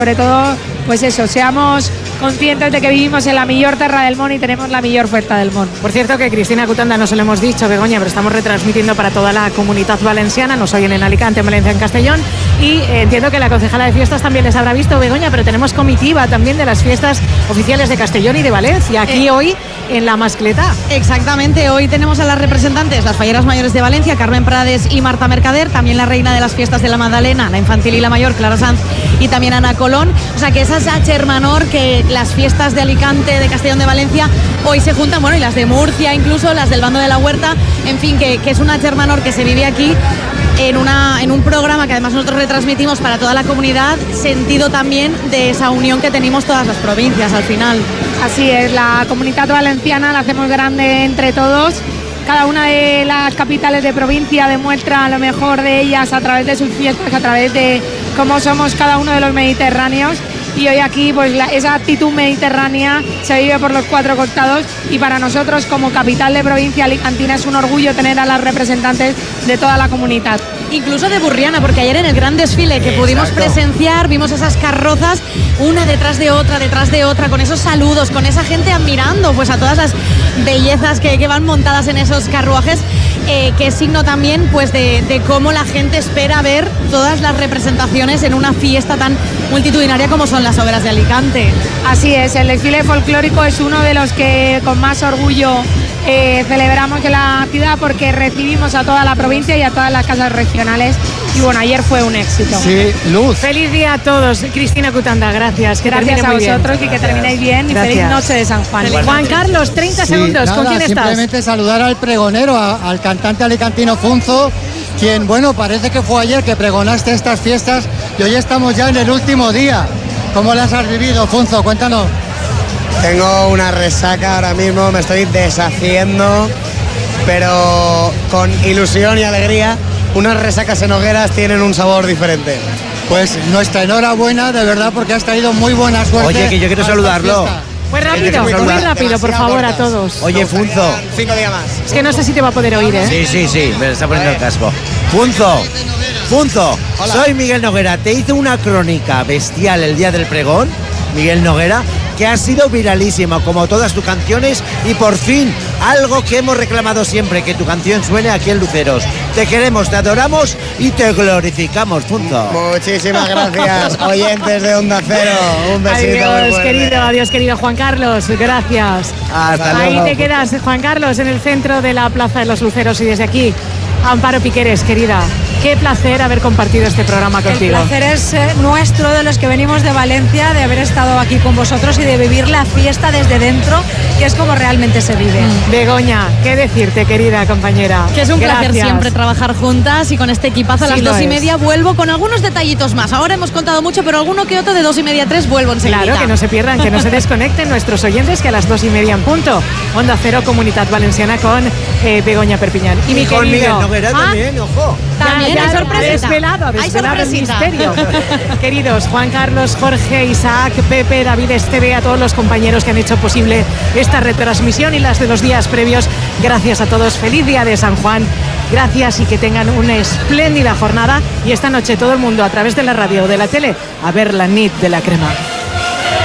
Sobre todo, pues eso, seamos conscientes de que vivimos en la mejor terra del món y tenemos la mejor oferta del món. Por cierto, que Cristina Cutanda, no se lo hemos dicho, Begoña, pero estamos retransmitiendo para toda la comunidad valenciana, nos oyen en Alicante, en Valencia, en Castellón, y entiendo que la concejala de fiestas también les habrá visto, Begoña, pero tenemos comitiva también de las fiestas oficiales de Castellón y de Valencia, aquí hoy en La Mascleta. Exactamente, hoy tenemos a las representantes, las falleras mayores de Valencia, Carmen Prades y Marta Mercader, también la reina de las fiestas de la Magdalena, la infantil y la mayor, Clara Sanz, y también Ana Colón. O sea que esa es la Germanor, que las fiestas de Alicante, de Castellón, de Valencia, hoy se juntan, bueno, y las de Murcia, incluso las del Bando de la Huerta, en fin, que es una Germanor que se vive aquí en un programa que además nosotros retransmitimos para toda la comunidad, sentido también de esa unión que tenemos todas las provincias al final. Así es, la comunidad valenciana la hacemos grande entre todos. Cada una de las capitales de provincia demuestra lo mejor de ellas a través de sus fiestas, a través de cómo somos cada uno de los mediterráneos. Y hoy aquí pues esa actitud mediterránea se vive por los cuatro costados, y para nosotros como capital de provincia alicantina es un orgullo tener a las representantes de toda la comunidad. Incluso de Burriana, porque ayer en el gran desfile que pudimos presenciar, vimos esas carrozas una detrás de otra, con esos saludos, con esa gente admirando pues a todas las bellezas que van montadas en esos carruajes, que es signo también pues de cómo la gente espera ver todas las representaciones en una fiesta tan multitudinaria como son las Hogueras de Alicante. Así es, el desfile folclórico es uno de los que con más orgullo celebramos en la ciudad, porque recibimos a toda la provincia y a todas las casas regionales, y bueno, ayer fue un éxito. Sí, Luz. Feliz día a todos, Cristina Cutanda, gracias. Gracias a vosotros y que terminéis bien, y feliz noche de San Juan. Juan Carlos, 30 segundos, nada, ¿con quién estás? Simplemente saludar al pregonero, al cantante alicantino Funzo, quien, bueno, parece que fue ayer que pregonaste estas fiestas y hoy estamos ya en el último día. ¿Cómo las has vivido, Funzo? Cuéntanos. Tengo una resaca ahora mismo, me estoy deshaciendo, pero con ilusión y alegría. Unas resacas en hogueras tienen un sabor diferente. Pues nuestra enhorabuena, de verdad, porque has traído muy buena suerte. Oye, que yo quiero saludarlo. Muy rápido, por favor, a todos. Oye, Funzo. 5 días más. Es que no sé si te va a poder oír, ¿eh? Sí, me está poniendo el casco. Funzo, soy Miguel Noguera. Te hice una crónica bestial el día del pregón, Miguel Noguera, que ha sido viralísima, como todas tus canciones, y por fin, algo que hemos reclamado siempre, que tu canción suene aquí en Luceros. Te queremos, te adoramos y te glorificamos, Funzo. Muchísimas gracias, oyentes de Onda Cero. Un besito. Adiós, querido Juan Carlos, gracias. Hasta Ahí luego. te quedas, Juan Carlos, en el centro de la Plaza de los Luceros, y desde aquí, Amparo Piqueres, querida, qué placer haber compartido este programa contigo. El placer es nuestro, de los que venimos de Valencia, de haber estado aquí con vosotros y de vivir la fiesta desde dentro, que es como realmente se vive. Begoña, qué decirte, querida compañera. Que es un placer Gracias. siempre trabajar juntas, y con este equipazo a las Sí, lo 2:30 vuelvo con algunos detallitos más. Ahora hemos contado mucho, pero alguno que otro de 2:30 a 3 vuelvo enseguida. Claro, que no se pierdan, que no se desconecten nuestros oyentes, que a las 2:30 en punto. Onda Cero, Comunidad Valenciana, con Begoña Perpiñán. Y mi con querido... Miguel Noguera también, ojo. También hay sorpresita. Desvelado Hay el sorpresita. misterio. Queridos Juan Carlos, Jorge, Isaac, Pepe, David, Esteve, a todos los compañeros que han hecho posible esta retransmisión y las de los días previos, gracias a todos. Feliz día de San Juan. Gracias, y que tengan una espléndida jornada. Y esta noche todo el mundo a través de la radio o de la tele a ver la nit de la crema.